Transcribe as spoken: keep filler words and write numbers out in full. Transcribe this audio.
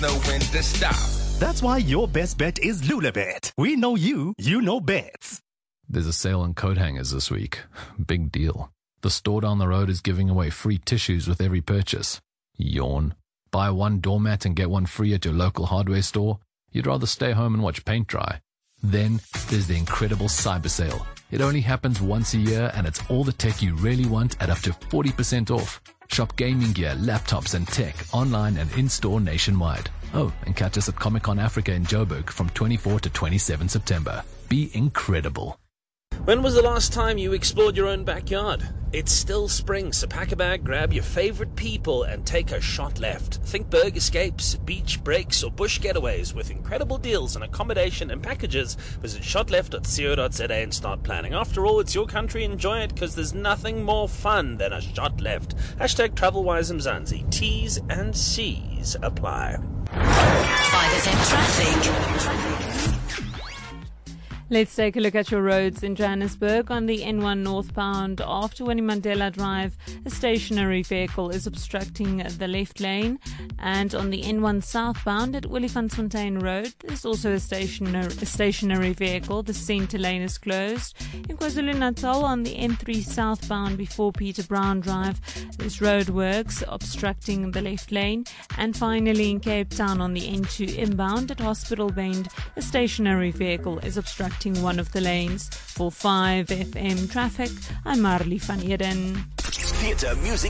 know when to stop. That's why your best bet is Lulabet. We know you, you know bets. There's a sale on coat hangers this week. Big deal. The store down the road is giving away free tissues with every purchase. Yawn. Buy one doormat and get one free at your local hardware store? You'd rather stay home and watch paint dry. Then there's the incredible cyber sale. It only happens once a year and it's all the tech you really want at up to forty percent off. Shop gaming gear, laptops and tech online and in-store nationwide. Oh, and catch us at Comic-Con Africa in Joburg from twenty-fourth to twenty-seventh September. Be incredible. When was the last time you explored your own backyard? It's still spring, so pack a bag, grab your favorite people and take a shot left. Think Berg escapes, beach breaks or bush getaways with incredible deals on accommodation and packages. Visit shot left dot co dot za and start planning. After all, it's your country, enjoy it because there's nothing more fun than a shot left. Hashtag TravelWise Mzansi. T's and C's apply. five F M traffic. Let's take a look at your roads in Johannesburg. On the N one northbound after Winnie Mandela Drive, a stationary vehicle is obstructing the left lane. And on the N one southbound at Olifantsfontein Road, there's also a stationary, a stationary vehicle. The centre lane is closed. In KwaZulu-Natal on the N three southbound before Peter Brown Drive, there's roadworks obstructing the left lane. And finally in Cape Town on the N two inbound at Hospital Bend, a stationary vehicle is obstructing one of the lanes. For five F M traffic, I'm Marley van Eden. Theatre, music